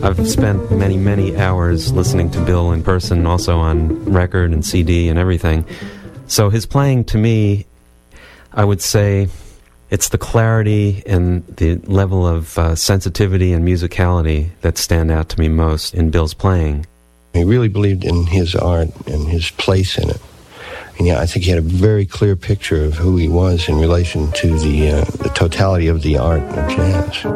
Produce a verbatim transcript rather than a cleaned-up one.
I've spent many, many hours listening to Bill in person, also on record and C D and everything. So his playing, to me, I would say it's the clarity and the level of uh, sensitivity and musicality that stand out to me most in Bill's playing. He really believed in his art and his place in it. And yeah, I think he had a very clear picture of who he was in relation to the uh, the totality of the art of jazz.